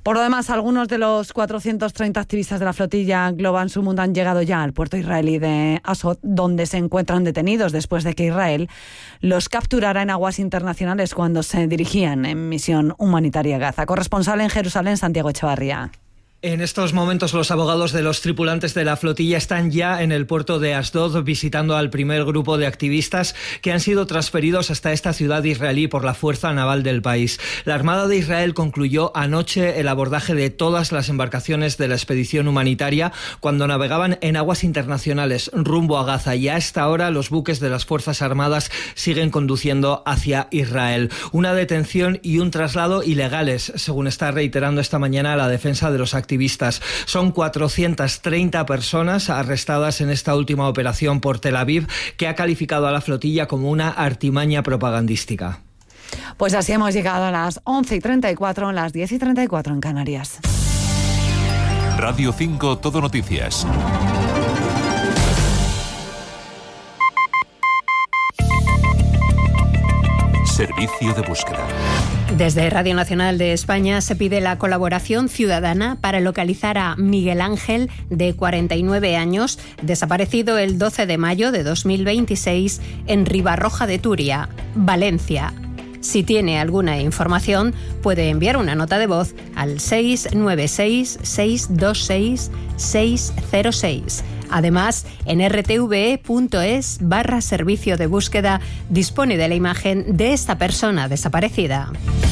Por lo demás, algunos de los 430 activistas de la flotilla Global Sumud han llegado ya al puerto israelí de Asod, donde se encuentran detenidos después de que Israel los capturara en aguas internacionales cuando se dirigían en misión humanitaria a Gaza. Corresponsal en Jerusalén, Santiago Echevarría. En estos momentos los abogados de los tripulantes de la flotilla están ya en el puerto de Asdod visitando al primer grupo de activistas que han sido transferidos hasta esta ciudad israelí por la Fuerza Naval del país. La Armada de Israel concluyó anoche el abordaje de todas las embarcaciones de la expedición humanitaria cuando navegaban en aguas internacionales rumbo a Gaza, y a esta hora los buques de las Fuerzas Armadas siguen conduciendo hacia Israel. Una detención y un traslado ilegales, según está reiterando esta mañana la defensa de los activistas. Son 430 personas arrestadas en esta última operación por Tel Aviv, que ha calificado a la flotilla como una artimaña propagandística. Pues así hemos llegado a las 11:34, las 10:34 en Canarias. Radio 5 Todo Noticias. Servicio de búsqueda. Desde Radio Nacional de España se pide la colaboración ciudadana para localizar a Miguel Ángel, de 49 años, desaparecido el 12 de mayo de 2026 en Ribarroja de Turia, Valencia. Si tiene alguna información, puede enviar una nota de voz al 696-626-606. Además, en rtve.es/servicio de búsqueda dispone de la imagen de esta persona desaparecida.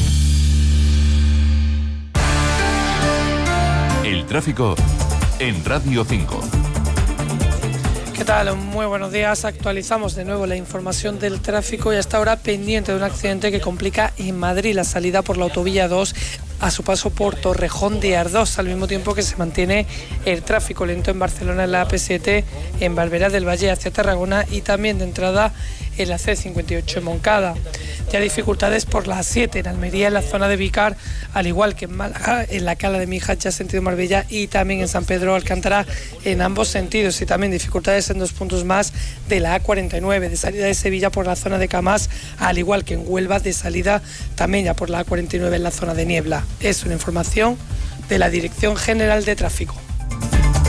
El tráfico en Radio 5. ¿Qué tal? Muy buenos días. Actualizamos de nuevo la información del tráfico y hasta ahora pendiente de un accidente que complica en Madrid la salida por la autovía 2 a su paso por Torrejón de Ardoz, al mismo tiempo que se mantiene el tráfico lento en Barcelona en la AP7, en Barberá del Valle hacia Tarragona y también de entrada en la C58 en Moncada. Ya dificultades por la A7 en Almería, en la zona de Vicar, al igual que en Málaga, en la Cala de Mijas, ya sentido Marbella, y también en San Pedro Alcántara en ambos sentidos, y también dificultades en 2 puntos más de la A49, de salida de Sevilla por la zona de Camás, al igual que en Huelva, de salida también ya por la A49 en la zona de Niebla. Es una información de la Dirección General de Tráfico.